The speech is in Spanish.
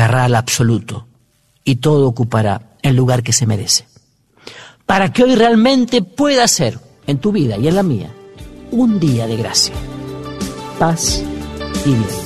llegará al absoluto y todo ocupará el lugar que se merece. Para que hoy realmente pueda ser, en tu vida y en la mía, un día de gracia, paz y bien.